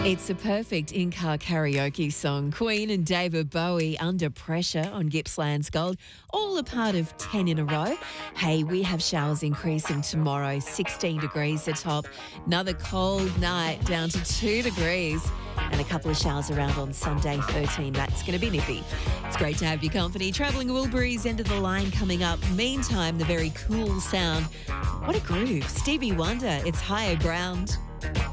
It's a perfect in-car karaoke song. Queen and David Bowie, Under Pressure on Gippsland's Gold, all a part of 10 in a row. Hey, we have showers increasing tomorrow, 16 degrees the top. Another cold night down to 2 degrees. And a couple of showers around on Sunday, 13. That's going to be nippy. It's great to have your company. Travelling Wilburys, end of the line coming up. Meantime, the very cool sound. What a groove. Stevie Wonder, it's Higher Ground.